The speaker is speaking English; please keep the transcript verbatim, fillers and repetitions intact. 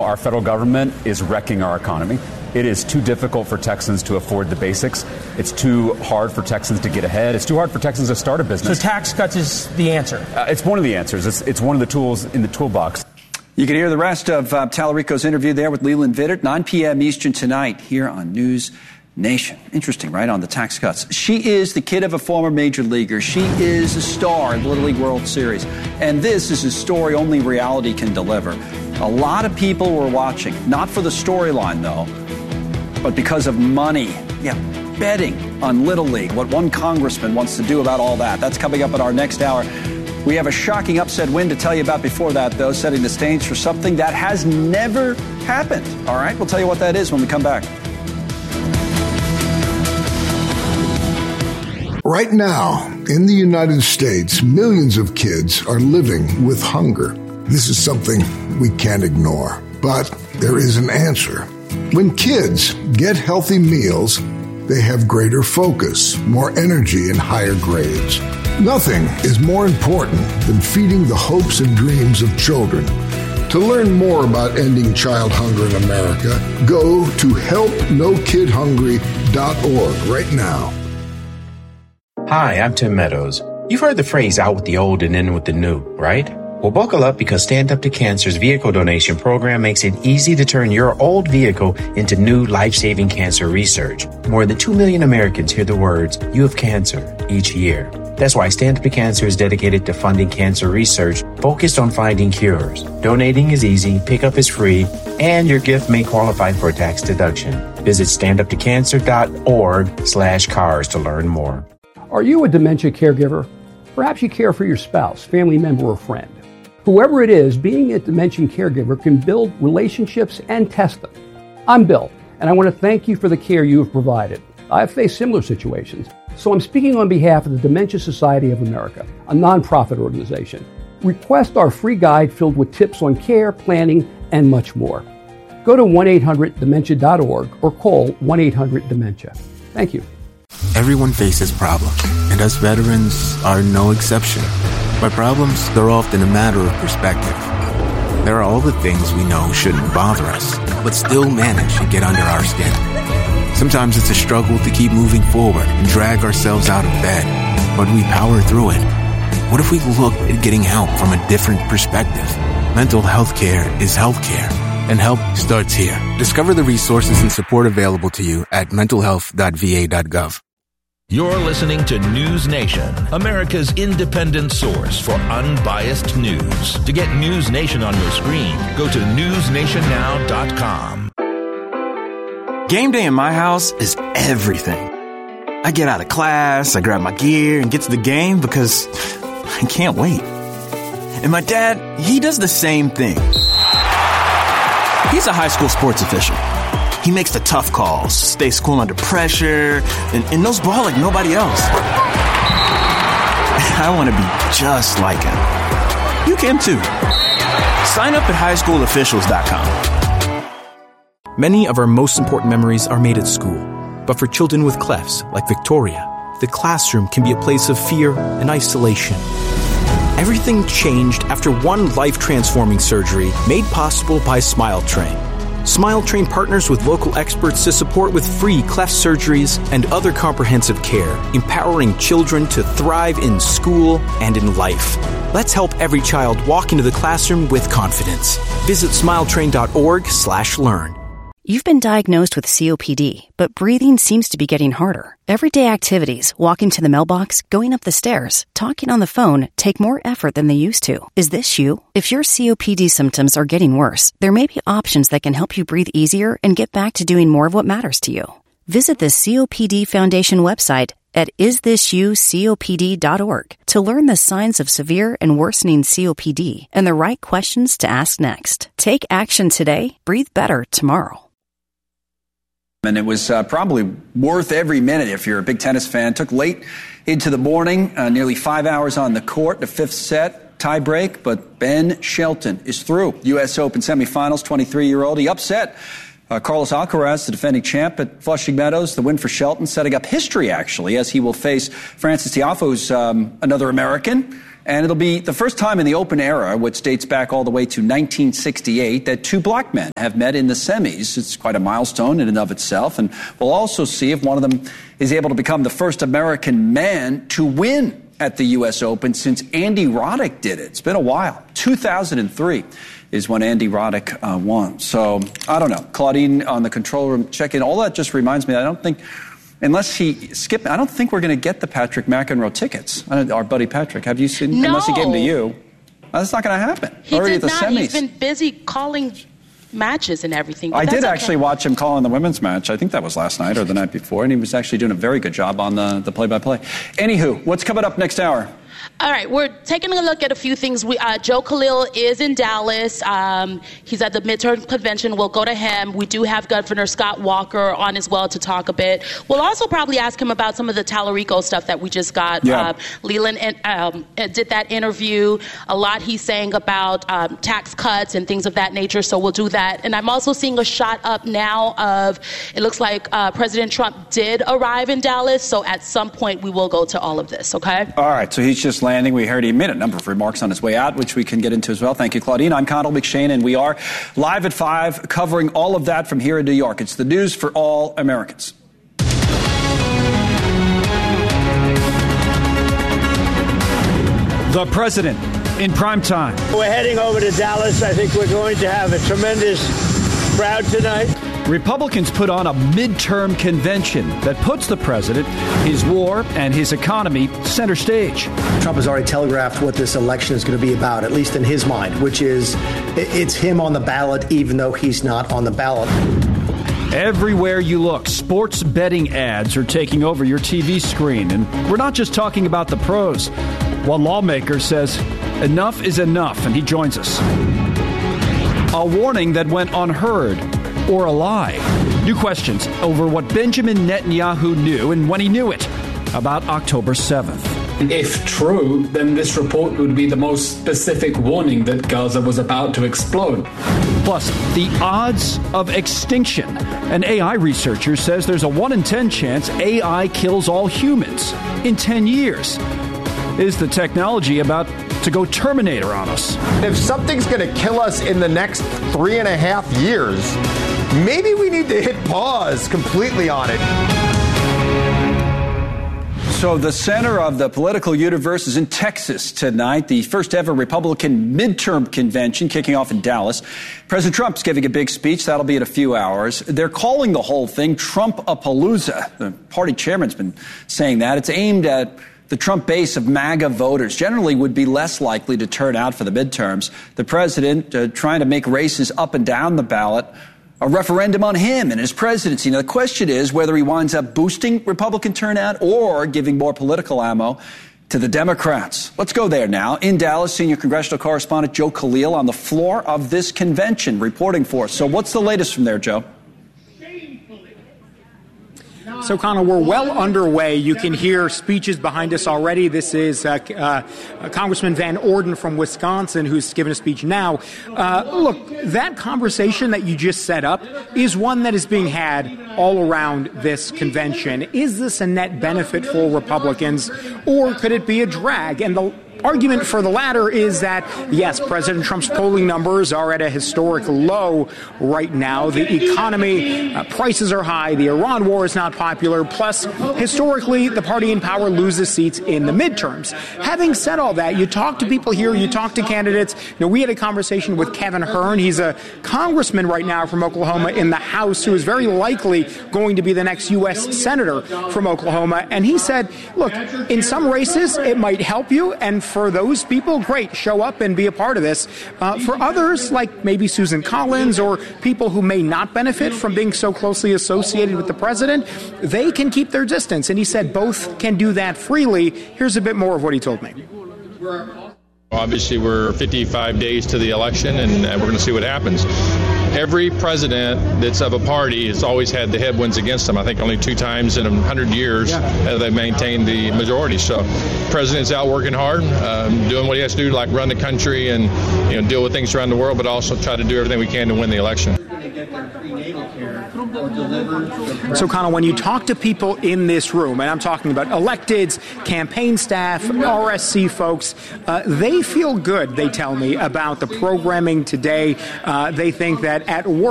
Our federal government is wrecking our economy. It is too difficult for Texans to afford the basics. It's too hard for Texans to get ahead. It's too hard for Texans to start a business. So tax cuts is the answer? Uh, it's one of the answers. It's, it's one of the tools in the toolbox. You can hear the rest of uh, Tallarico's interview there with Leland Vittert, nine p.m. Eastern tonight here on News Nation. Interesting, right, on the tax cuts. She is the kid of a former major leaguer. She is a star in the Little League World Series. And this is a story only reality can deliver. A lot of people were watching, not for the storyline, though, but because of money. Yeah, betting on Little League, what one congressman wants to do about all that. That's coming up in our next hour. We have a shocking upset win to tell you about before that, though, setting the stage for something that has never happened. All right, we'll tell you what that is when we come back. Right now, in the United States, millions of kids are living with hunger. This is something we can't ignore, but there is an answer. When kids get healthy meals, they have greater focus, more energy, and higher grades. Nothing is more important than feeding the hopes and dreams of children. To learn more about ending child hunger in America, go to help no kid hungry dot org right now. Hi, I'm Tim Meadows. You've heard the phrase out with the old and in with the new, right? Well, buckle up because Stand Up to Cancer's vehicle donation program makes it easy to turn your old vehicle into new life-saving cancer research. More than two million Americans hear the words, "You have cancer," each year. That's why Stand Up to Cancer is dedicated to funding cancer research focused on finding cures. Donating is easy, pickup is free, and your gift may qualify for a tax deduction. Visit stand up to cancer dot org slash cars to learn more. Are you a dementia caregiver? Perhaps you care for your spouse, family member, or friend. Whoever it is, being a dementia caregiver can build relationships and test them. I'm Bill, and I want to thank you for the care you have provided. I've faced similar situations, so I'm speaking on behalf of the Dementia Society of America, a nonprofit organization. Request our free guide filled with tips on care, planning, and much more. Go to one eight hundred dementia dot org or call one eight hundred dementia. Thank you. Everyone faces problems, and us veterans are no exception. By problems, they're often a matter of perspective. There are all the things we know shouldn't bother us, but still manage to get under our skin. Sometimes it's a struggle to keep moving forward and drag ourselves out of bed, but we power through it. What if we looked at getting help from a different perspective? Mental health care is health care, and help starts here. Discover the resources and support available to you at mental health dot v a dot gov. You're listening to News Nation, America's independent source for unbiased news. To get News Nation on your screen, go to news nation now dot com. Game day in my house is everything. I get out of class, I grab my gear, and get to the game because I can't wait. And my dad, he does the same thing. He's a high school sports official. He makes the tough calls, stays cool under pressure, and, and knows ball like nobody else. I want to be just like him. You can too. Sign up at high school officials dot com. Many of our most important memories are made at school. But for children with clefts, like Victoria, the classroom can be a place of fear and isolation. Everything changed after one life-transforming surgery made possible by SmileTrain. SmileTrain partners with local experts to support with free cleft surgeries and other comprehensive care, empowering children to thrive in school and in life. Let's help every child walk into the classroom with confidence. Visit smiletrain dot org slash learn. You've been diagnosed with C O P D, but breathing seems to be getting harder. Everyday activities, walking to the mailbox, going up the stairs, talking on the phone, take more effort than they used to. Is this you? If your C O P D symptoms are getting worse, there may be options that can help you breathe easier and get back to doing more of what matters to you. Visit the C O P D Foundation website at is this you copd dot org to learn the signs of severe and worsening C O P D and the right questions to ask next. Take action today. Breathe better tomorrow. And it was uh, probably worth every minute if you're a big tennis fan. Took late into the morning, uh, nearly five hours on the court, the fifth set, tie break, but Ben Shelton is through. U S Open semifinals, twenty-three-year-old. He upset uh, Carlos Alcaraz, the defending champ at Flushing Meadows. The win for Shelton, setting up history, actually, as he will face Frances Tiafoe, who's um, another American. And it'll be the first time in the open era, which dates back all the way to nineteen sixty-eight, that two black men have met in the semis. It's quite a milestone in and of itself. And we'll also see if one of them is able to become the first American man to win at the U S Open since Andy Roddick did it. It's been a while. two thousand three is when Andy Roddick uh, won. So, I don't know. Claudine on the control room check-in. All that just reminds me, I don't think, unless he skipped, I don't think we're going to get the Patrick McEnroe tickets. Our buddy Patrick. Have you seen, no. Unless he gave them to you. That's not going to happen. He Already did at the not. semis. He's been busy calling matches and everything. I did okay. actually watch him call in the women's match. I think that was last night or the night before, and he was actually doing a very good job on the, the play-by-play. Anywho, what's coming up next hour? All right, we're taking a look at a few things. We, uh, Joe Khalil is in Dallas. Um, he's at the midterm convention. We'll go to him. We do have Governor Scott Walker on as well to talk a bit. We'll also probably ask him about some of the Tallarico stuff that we just got. Yeah. Uh, Leland um, did that interview. A lot he's saying about um, tax cuts and things of that nature, so we'll do that. And I'm also seeing a shot up now of, it looks like uh, President Trump did arrive in Dallas, so at some point we will go to all of this, okay? All right, so he's just landing. We heard he made a number of remarks on his way out, which we can get into as well. Thank you, Claudine. I'm Connell McShane, and we are live at five, covering all of that from here in New York. It's the news for all Americans. The president in prime time. We're heading over to Dallas. I think we're going to have a tremendous crowd tonight. Republicans put on a midterm convention that puts the president, his war, and his economy center stage. Trump has already telegraphed what this election is going to be about, at least in his mind, which is it's him on the ballot, even though he's not on the ballot. Everywhere you look, sports betting ads are taking over your T V screen. And we're not just talking about the pros. One lawmaker says enough is enough, and he joins us. A warning that went unheard. Or a lie. New questions over what Benjamin Netanyahu knew and when he knew it about October seventh. If true, then this report would be the most specific warning that Gaza was about to explode. Plus, the odds of extinction. An A I researcher says there's a one in ten chance A I kills all humans in ten years. Is the technology about to go Terminator on us? If something's going to kill us in the next three and a half years, maybe we need to hit pause completely on it. So the center of the political universe is in Texas tonight, the first ever Republican midterm convention kicking off in Dallas. President Trump's giving a big speech. That'll be in a few hours. They're calling the whole thing Trump-a-palooza. The party chairman's been saying that. It's aimed at the Trump base of MAGA voters generally would be less likely to turn out for the midterms. The president uh, trying to make races up and down the ballot a referendum on him and his presidency. Now, the question is whether he winds up boosting Republican turnout or giving more political ammo to the Democrats. Let's go there now. In Dallas, senior congressional correspondent Joe Khalil on the floor of this convention reporting for us. So what's the latest from there, Joe? So, Connor, we're well underway. You can hear speeches behind us already. This is uh, uh, Congressman Van Orden from Wisconsin, who's giving a speech now. Uh, look, that conversation that you just set up is one that is being had all around this convention. Is this a net benefit for Republicans, or could it be a drag? And the argument for the latter is that, yes, President Trump's polling numbers are at a historic low right now. The economy, uh, prices are high. The Iran war is not popular. Plus, historically, the party in power loses seats in the midterms. Having said all that, you talk to people here, you talk to candidates. You know, we had a conversation with Kevin Hern. He's a congressman right now from Oklahoma in the House who is very likely going to be the next U S senator from Oklahoma. And he said, look, in some races, it might help you. And for those people, great, show up and be a part of this. Uh, for others, like maybe Susan Collins or people who may not benefit from being so closely associated with the president, they can keep their distance. And he said both can do that freely. Here's a bit more of what he told me. Obviously, we're fifty-five days to the election, and we're going to see what happens. Every president that's of a party has always had the headwinds against them. I think only two times in a hundred years have they maintained the majority. So the president's out working hard, um, doing what he has to do, like run the country and you know deal with things around the world, but also try to do everything we can to win the election. their prenatal care or deliver. So, Connell, when you talk to people in this room, and I'm talking about electeds, campaign staff, R S C folks, uh, they feel good, they tell me, about the programming today. Uh, they think that at work,